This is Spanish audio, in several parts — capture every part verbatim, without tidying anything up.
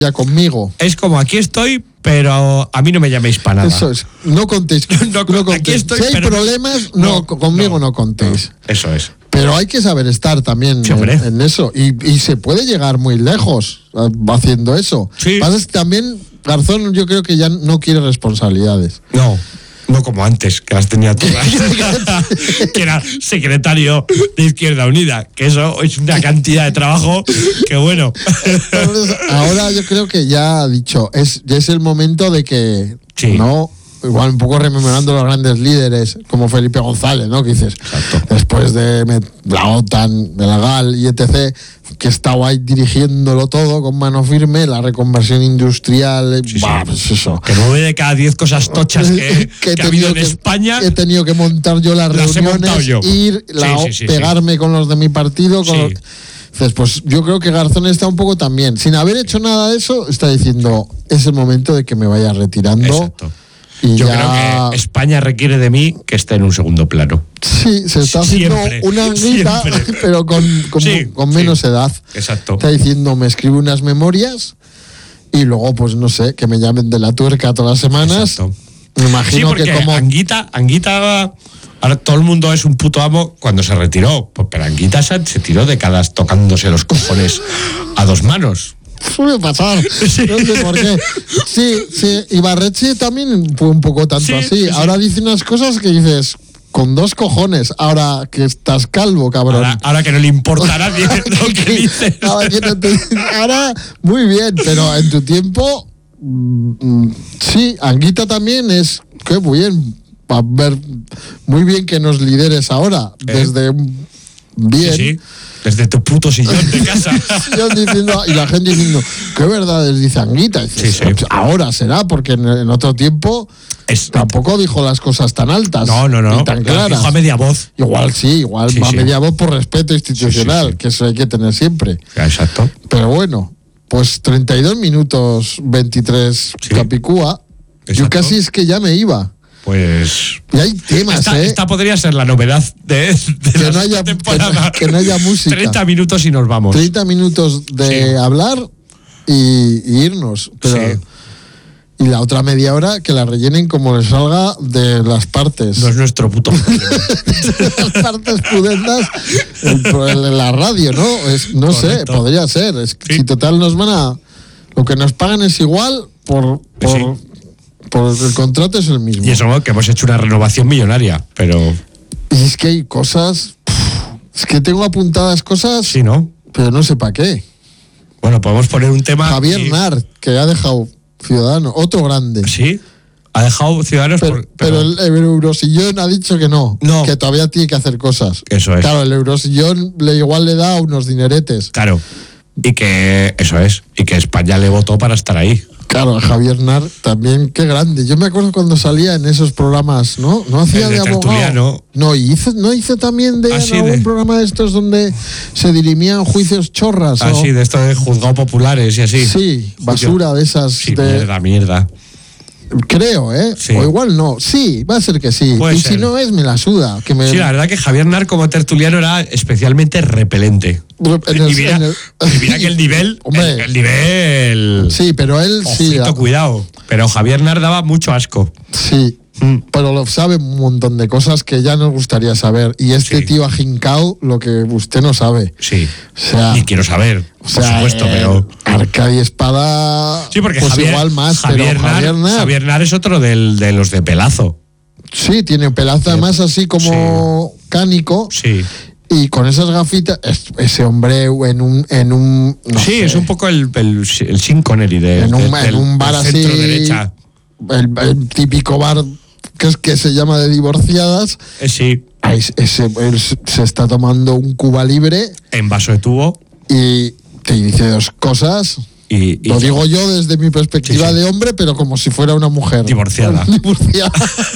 ya conmigo. Es como, aquí estoy, pero a mí no me llaméis para nada. Eso es, no contéis. no, no contéis. Aquí estoy, si hay pero problemas, no, no conmigo no, no contéis. No, eso es. Pero hay que saber estar también sí, en, en eso. Y, y se puede llegar muy lejos haciendo eso. Sí. Pasa es que también Garzón yo creo que ya no quiere responsabilidades. No. No como antes, que las tenía todas. Que era secretario de Izquierda Unida. Que eso es una cantidad de trabajo que bueno. Entonces, ahora yo creo que ya ha dicho, es, ya es el momento de que sí. no. Igual un poco rememorando los grandes líderes como Felipe González, ¿no? Que dices, exacto. Después de la OTAN, de la GAL y etcétera, que estaba ahí dirigiéndolo todo con mano firme, la reconversión industrial, sí, bah, sí. pues eso. Que nueve de cada diez cosas tochas que, que, que ha habido en que, España. He tenido que montar yo las, las reuniones, yo. ir, la, sí, sí, sí, pegarme sí. con los de mi partido, con sí. los, entonces, pues yo creo que Garzón está un poco también, sin haber hecho nada de eso, está diciendo, es el momento de que me vaya retirando. Exacto. Y yo ya... creo que España requiere de mí que esté en un segundo plano. Sí, se está haciendo siempre, una anguita, siempre. pero con, con, sí, con menos sí. edad. Exacto. Está diciendo, me escribe unas memorias y luego, pues no sé, que me llamen de la tuerca todas las semanas. Exacto. Me imagino sí, que como... Anguita, Anguita, ahora todo el mundo es un puto amo cuando se retiró. Pues, pero Anguita se, se tiró décadas tocándose los cojones a dos manos. Suele pasar, sí. No sé por qué. Sí, sí, Ibarretxe también fue un poco tanto sí, así. Sí. Ahora dice unas cosas que dices, con dos cojones, ahora que estás calvo, cabrón. Ahora, ahora que no le importa a nadie lo que dices. Ahora, que no te, ahora, muy bien, pero en tu tiempo, mmm, sí, Anguita también es, qué bien, a ver, muy bien que nos lideres ahora, ¿eh? Desde bien. Sí, sí. Desde tu puto sillón de casa. diciendo, y la gente diciendo, ¿qué verdades dice Anguita? Dices, sí, sí. Ahora será, porque en, en otro tiempo es, tampoco dijo las cosas tan altas. No, no, no. Ni tan claras. Dijo a media voz. Igual sí, igual sí, va sí. a media voz por respeto institucional, sí, sí, sí. que eso hay que tener siempre. Exacto. Pero bueno, pues treinta y dos minutos veintitrés sí. Capicúa. Exacto. Yo casi es que ya me iba. Pues. Y hay temas, esta, ¿eh? Esta podría ser la novedad de, de que la no haya, temporada. Que, que no haya música. treinta minutos y nos vamos. treinta minutos de sí. hablar y, y irnos. Pero, sí. Y la otra media hora que la rellenen como les salga de las partes. No es nuestro puto problema. Las partes pudendas en, en la radio, ¿no? Es, no Correcto. sé, podría ser. Es, sí. Si total nos van a. Lo que nos pagan es igual por. por sí. Pues el contrato es el mismo. Y eso, que hemos hecho una renovación millonaria, pero... Y es que hay cosas... Es que tengo apuntadas cosas... Sí, ¿no? Pero no sé para qué. Bueno, podemos poner un tema... Javier y... Nart, que ha dejado Ciudadanos, otro grande. ¿Sí? Ha dejado Ciudadanos... Pero, por, pero... pero el, el Eurosillón ha dicho que no, no. Que todavía tiene que hacer cosas. Eso es. Claro, el Eurosillón le, igual le da unos dineretes. Claro. Y que... Eso es. Y que España le votó para estar ahí. Claro, Javier Nart también, qué grande. Yo me acuerdo cuando salía en esos programas, ¿no? No hacía de, de abogado. No, y hizo, no hizo también de Así algún de... programa de estos donde se dirimían juicios chorras. Así, o... de esto de juzgados populares y así. Sí, basura de esas. Sí, de... mierda, mierda. Creo, ¿eh? Sí. O igual no. Sí, va a ser que sí. Puede y ser. si no es, me la suda. Que me... Sí, la verdad que Javier Nart como tertuliano era especialmente repelente. En el, y, mira, en el... y mira que el nivel... Hombre, el, el nivel... Sí, pero él Ojito, sí... Ojito, cuidado. Pero Javier Nart daba mucho asco. Sí. Mm. Pero lo sabe un montón de cosas que ya nos gustaría saber. Y este sí. tío ha jincao lo que usted no sabe. Sí. O sea, y quiero saber, o sea, por supuesto, eh, pero... Arcadi Espada... Sí, porque pues Javier, igual más, Javier, pero Nart, Javier Nart... Javier Nart es otro del, de los de pelazo. Sí, tiene pelazo además así como sí. cánico. Sí. Y con esas gafitas, ese hombre en un... En un no sí, sé, es un poco el, el, el Sean Connery de, en un, de, en del, un bar del así, centro derecha. El, el típico bar que, es, que se llama de divorciadas. Eh, sí. Ese, ese, él se está tomando un Cuba Libre. En vaso de tubo. Y te dice dos cosas... Y, y lo digo yo desde mi perspectiva sí, sí. de hombre, pero como si fuera una mujer. Divorciada. Divorciada.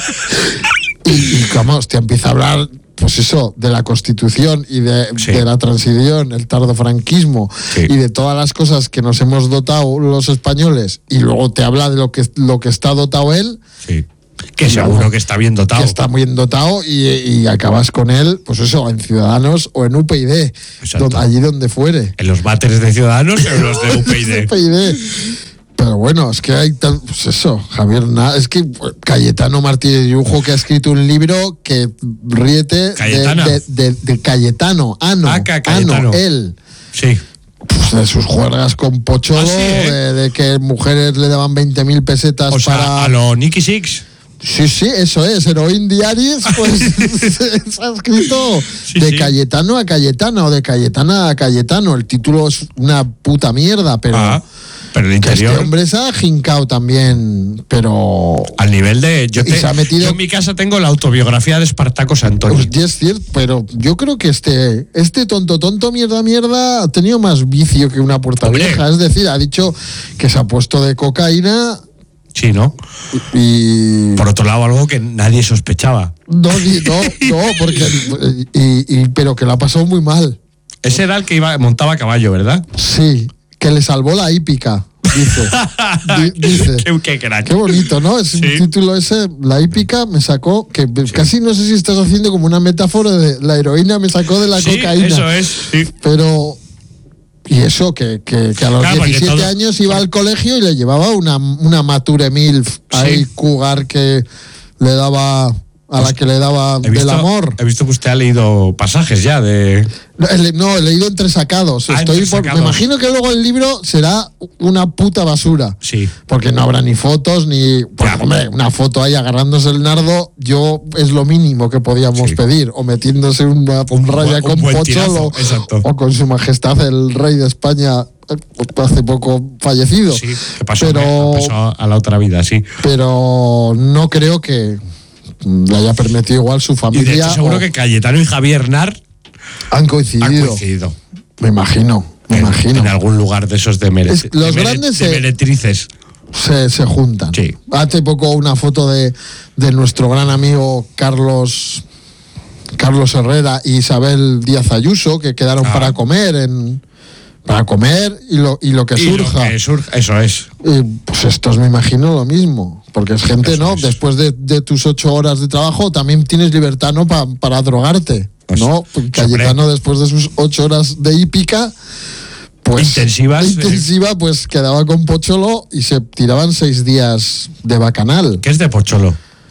y, y vamos, te empieza a hablar, pues eso, de la Constitución y de, sí. de la transición, el tardofranquismo sí. y de todas las cosas que nos hemos dotado los españoles. Y luego te habla de lo que, lo que está dotado él. Sí. Que seguro que está bien dotado. Que está muy bien dotado y, y acabas con él, pues eso, en Ciudadanos o en U P y D, donde, allí donde fuere. En los váteres de Ciudadanos o en los de U P y D. U P y D. Pero bueno, es que hay tal, pues eso, Javier, nada, es que Cayetano Martínez Yujo, que ha escrito un libro que ríete de, de, de, de Cayetano, Ano, ah, Cayetano. Ano, él. Sí. Pues de sus juergas con Pocholo, ¿Ah, sí, eh? de, de que mujeres le daban veinte mil pesetas o sea, para... a lo Nicky Six. Sí, sí, eso es, Heroin Diaries, pues se ha escrito sí, de sí. Cayetano a Cayetano, o de Cayetana a Cayetano. El título es una puta mierda, pero... Ah. Pero el interior. Este hombre se ha jincado también, pero. Al nivel de. Yo, te, se ha metido... yo en mi casa tengo la autobiografía de Espartaco Santoni. Pues, y es cierto, pero yo creo que este, este tonto, tonto, mierda, mierda, ha tenido más vicio que una puerta Hombre. vieja. Es decir, ha dicho que se ha puesto de cocaína. Sí, ¿no? Y. Por otro lado, algo que nadie sospechaba. No, no, no, porque. Y, y, pero que lo ha pasado muy mal. Ese era el que iba, montaba a caballo, ¿verdad? Sí. Que le salvó la hípica, dice. dice. Qué, qué crack. Qué bonito, ¿no? Es ¿Sí? un título ese, la hípica me sacó, que sí. casi no sé si estás haciendo como una metáfora de la heroína me sacó de la sí, cocaína. Eso es, sí. Pero, y eso, que, que, que a los claro, diecisiete todo... años iba al colegio y le llevaba una, una Mature Milf, sí. ahí Cougar que le daba... a pues la que le daba visto, del amor. He visto que usted ha leído pasajes ya de... No, he, no, he leído entresacados. Ah, Estoy entresacados. Por, me imagino que luego el libro será una puta basura. Sí. Porque no habrá ni fotos, ni... Pues, hombre, una foto ahí agarrándose el nardo, yo es lo mínimo que podíamos sí. pedir. O metiéndose una un, raya un, con un Pocholo. O con su majestad el rey de España, hace poco fallecido. Sí, que pasó, pero, pasó a la otra vida, sí. Pero no creo que le haya permitido igual su familia. Y de hecho, seguro o... que Cayetano y Javier Nar han coincidido. Han coincidido. Me imagino, me en, imagino. En algún lugar de esos de, mere, es, los de, grandes mere, de meretrices. Se, se juntan. Sí. Hace poco una foto de, de nuestro gran amigo Carlos Carlos Herrera y Isabel Díaz Ayuso, que quedaron ah. para comer en para comer y lo, y lo que y surja. Lo que surja. Eso es. Y pues estos me imagino lo mismo. Porque es gente, eso ¿no? Es. Después de, de tus ocho horas de trabajo también tienes libertad, ¿no? Pa, para drogarte. Pues, ¿no? Cayetano, después de sus ocho horas de hípica, pues. Intensivas. Intensiva, eh. pues quedaba con Pocholo y se tiraban seis días de bacanal. ¿Qué es de Pocholo?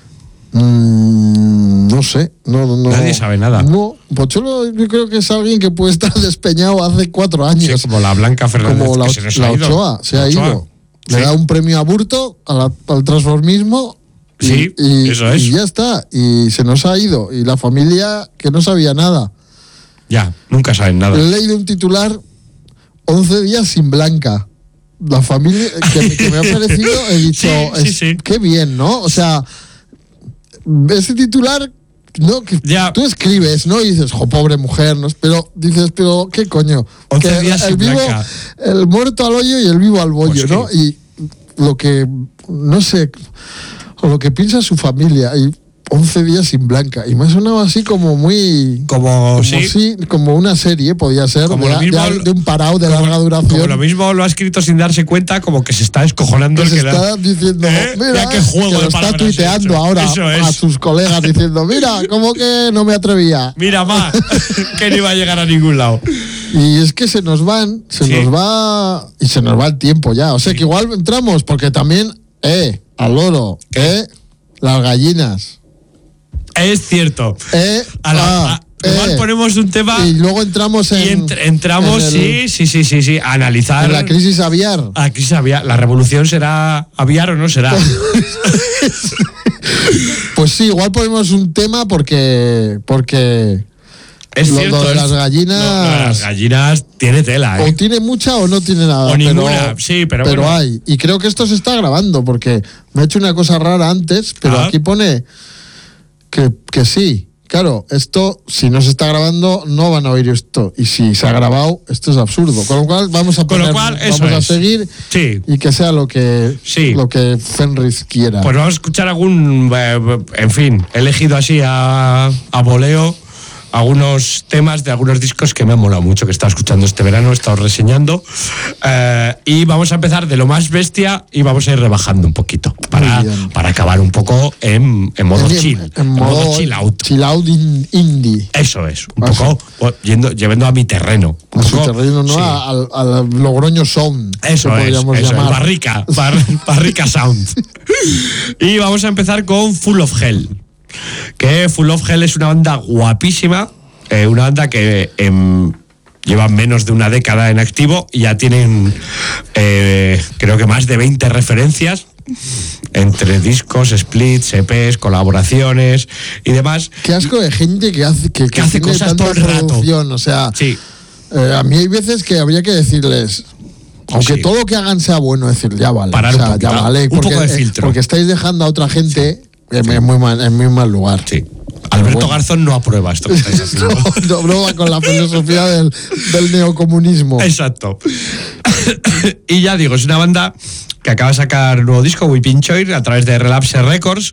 Mm, no sé. No, no, Nadie sabe nada. No, Pocholo yo creo que es alguien que puede estar despeñado hace cuatro años. Sí, como la Blanca Fernández. Como la, que se nos la ha ido. Ochoa, se la ha Ochoa. ido. Le sí. da un premio a Burto, a la, al transformismo. Y, sí, y, eso es. Y ya está. Y se nos ha ido. Y la familia que no sabía nada. Ya, nunca saben nada. He leído un titular, once días sin Blanca. La familia que, que me ha parecido, he dicho, sí, sí, es, sí. qué bien, ¿no? O sea, ese titular, ¿no? Que ya. Tú escribes, ¿no? Y dices, jo, pobre mujer, ¿no? Pero dices, pero, ¿qué coño? once que días el, sin vivo, Blanca. El muerto al hoyo y el vivo al bollo, pues ¿no? sí. Y lo que, no sé, o lo que piensa su familia, y once días sin Blanca. Y me ha sonado así como muy... Como, como sí. sí, como una serie, podía ser, como de, lo mismo, de, de un parado de como, larga duración. Como lo mismo lo ha escrito sin darse cuenta, como que se está descojonando que el se que está da. diciendo, ¿Eh? mira, qué juego que de lo está palabras tuiteando ahora a sus colegas diciendo, mira, como que no me atrevía. Mira, ma, que no iba a llegar a ningún lado. Y es que se nos van, se sí. nos va, y se nos va el tiempo ya. O sea sí. que igual entramos, porque también, eh, al loro, eh, las gallinas. Es cierto. Eh, a la, ah, a, igual eh, ponemos un tema. Y luego entramos en. Y ent, entramos, en el, sí, sí, sí, sí, sí, a analizar. En la crisis aviar. A la crisis aviar. ¿La revolución será aviar o no será? Pues sí, igual ponemos un tema porque. Porque. Es lo, cierto. Lo de las gallinas. No, lo de las gallinas tiene tela, ¿eh? O tiene mucha o no tiene nada. O ninguna, pero, sí, pero Pero bueno. hay. Y creo que esto se está grabando porque me ha hecho una cosa rara antes, pero ah. aquí pone. Que, que sí, claro, esto si no se está grabando no van a oír esto y si se ha grabado esto es absurdo, con lo cual vamos a poner, cual, vamos a es. seguir sí. y que sea lo que sí. lo que Fenris quiera. Pues vamos a escuchar algún, eh, en fin, he elegido así a, a voleo algunos temas de algunos discos que me han molado mucho, que he estado escuchando este verano, he estado reseñando. Eh, y vamos a empezar de lo más bestia y vamos a ir rebajando un poquito para, para acabar un poco en, en modo en, chill, en, en modo, modo chill out. Chill out in, indie. Eso es, un Eso. poco yendo, llevando a mi terreno. A Un su poco, terreno, ¿no? sí. Al, al Logroño Sound. Eso que es, podríamos eso es, llamar. Barrica, bar, Barrica Sound. Y vamos a empezar con Full of Hell. Que Full of Hell es una banda guapísima, eh, una banda que eh, lleva menos de una década en activo y ya tienen eh, creo que más de veinte referencias entre discos, splits, E Pes, colaboraciones y demás. Qué asco de gente que hace, que, que Que hace tiene cosas tanta todo el rato. producción, o sea, Sí. eh, a mí hay veces que habría que decirles, aunque Sí. todo lo que hagan sea bueno, decir, ya vale, Parar o sea, un poco, ya vale, un porque, poco de eh, filtro. porque estáis dejando a otra gente en, en muy mal, en muy mal lugar. Sí. Alberto bueno. Garzón no aprueba esto que estáis haciendo. No, no va con la filosofía del, del neocomunismo. Exacto. Y ya digo, es una banda que acaba de sacar un nuevo disco, Whipping Choir, a través de Relapse Records.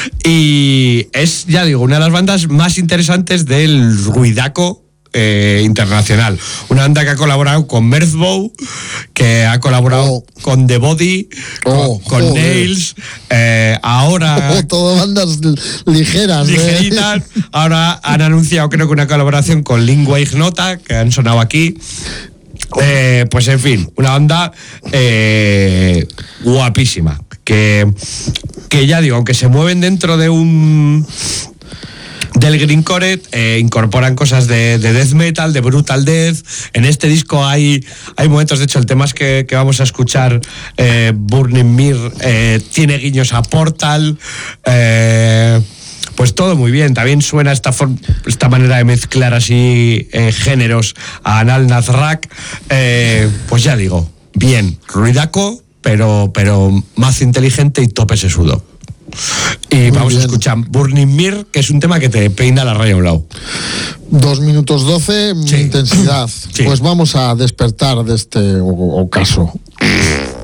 Y es, ya digo, una de las bandas más interesantes del ruidaco eh, internacional. Una banda que ha colaborado con Merzbow, que ha colaborado Oh. con The Body, Oh, con, con joder. Nails, eh, ahora... Oh, todo bandas ligeras. ¿eh? ligeritas. Ahora han anunciado, creo que una colaboración con Lingua Ignota, que han sonado aquí. Eh, pues en fin, una banda eh, guapísima. Que, que ya digo, aunque se mueven dentro de un. Del greencore, eh, incorporan cosas de, de death metal, de brutal death. En este disco hay, hay momentos, de hecho, el tema que, que vamos a escuchar, eh, Burning Mirror, eh, tiene guiños a Portal. Eh, pues todo muy bien. También suena esta, form- esta manera de mezclar así eh, géneros a Anal Nazrak. Eh, pues ya digo, bien, ruidaco, pero, pero más inteligente y tope sesudo. Y Muy vamos bien. a escuchar Burning Mirror, que es un tema que te peina la raya a un lado. Dos minutos doce, Sí. intensidad. Sí. Pues vamos a despertar de este o- ocaso.